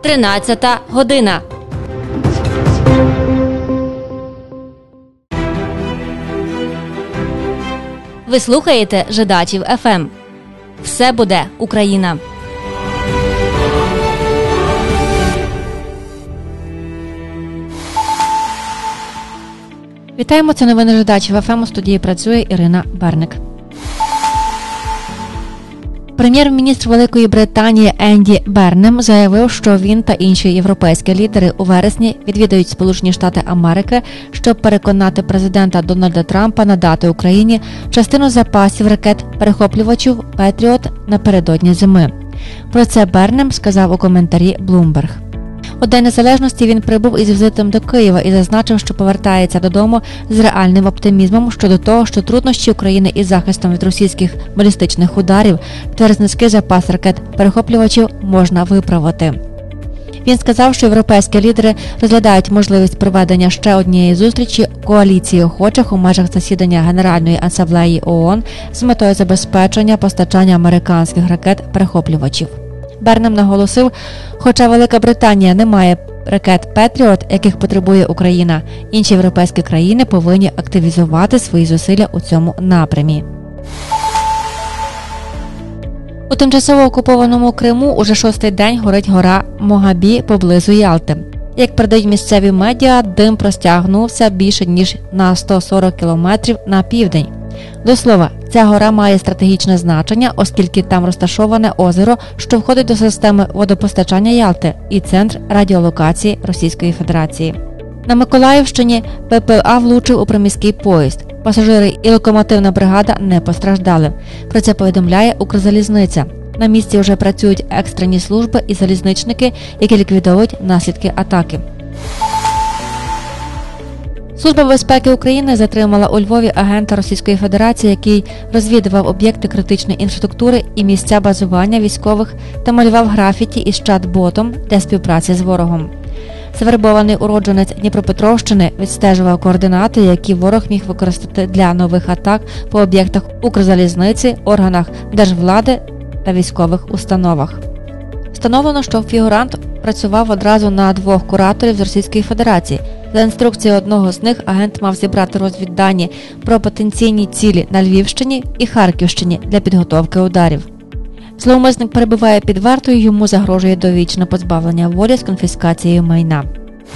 13 година. Ви слухаєте Жидачів ФМ. Все буде Україна. Вітаємо, це новини Жидачів ФМ, у студії працює Ірина Берник. Прем'єр-міністр Великої Британії Енді Бернем заявив, що він та інші європейські лідери у вересні відвідають Сполучені Штати Америки, щоб переконати президента Дональда Трампа надати Україні частину запасів ракет-перехоплювачів «Петріот» напередодні зими. Про це Бернем сказав у коментарі Bloomberg. У День Незалежності він прибув із візитом до Києва і зазначив, що повертається додому з реальним оптимізмом щодо того, що труднощі України із захистом від російських балістичних ударів через низький запас ракет-перехоплювачів можна виправити. Він сказав, що європейські лідери розглядають можливість проведення ще однієї зустрічі коаліції охочих у межах засідання Генеральної асамблеї ООН з метою забезпечення постачання американських ракет-перехоплювачів. Бернем наголосив, хоча Велика Британія не має ракет «Петріот», яких потребує Україна, інші європейські країни повинні активізувати свої зусилля у цьому напрямі. У тимчасово окупованому Криму уже 6-й день горить гора Могабі поблизу Ялти. Як передають місцеві медіа, дим простягнувся більше ніж на 140 кілометрів на південь. До слова, ця гора має стратегічне значення, оскільки там розташоване озеро, що входить до системи водопостачання Ялти і центр радіолокації Російської Федерації. На Миколаївщині БПЛА влучив у приміський поїзд. Пасажири і локомотивна бригада не постраждали. Про це повідомляє Укрзалізниця. На місці вже працюють екстрені служби і залізничники, які ліквідовують наслідки атаки. Служба безпеки України затримала у Львові агента Російської Федерації, який розвідував об'єкти критичної інфраструктури і місця базування військових та малював графіті із чат-ботом для співпраці з ворогом. Завербований уродженець Дніпропетровщини відстежував координати, які ворог міг використати для нових атак по об'єктах Укрзалізниці, органах держвлади та військових установах. Встановлено, що фігурант працював одразу на 2 кураторів з Російської Федерації. За інструкцією одного з них агент мав зібрати розвіддані про потенційні цілі на Львівщині і Харківщині для підготовки ударів. Зловмисник перебуває під вартою, йому загрожує довічне позбавлення волі з конфіскацією майна.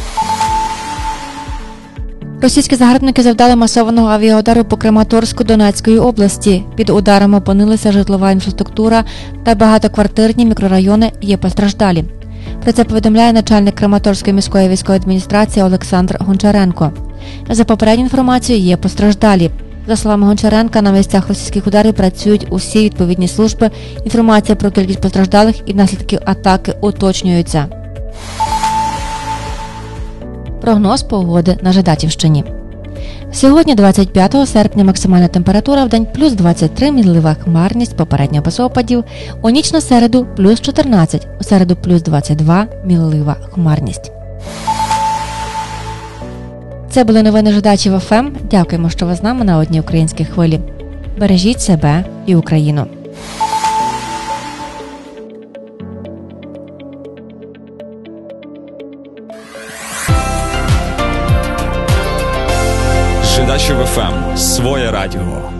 Російські загарбники завдали масованого авіаудару по Краматорську Донецької області. Під ударом опинилися житлова інфраструктура та багатоквартирні мікрорайони, є постраждалі. Про це повідомляє начальник Краматорської міської військової адміністрації Олександр Гончаренко. За попередньою інформацією, є постраждалі. За словами Гончаренка, на місцях російських ударів працюють усі відповідні служби. Інформація про кількість постраждалих і наслідки атаки уточнюється. Прогноз погоди на Жидачівщині. Сьогодні, 25 серпня, максимальна температура в день плюс 23, мінлива хмарність, попередньо без опадів. У ніч на середу плюс 14, у середу плюс 22, мінлива хмарність. Це були новини Жидачів ФМ. Дякуємо, що ви з нами на одній українській хвилі. Бережіть себе і Україну. Жидачів ФМ. Своє радіо.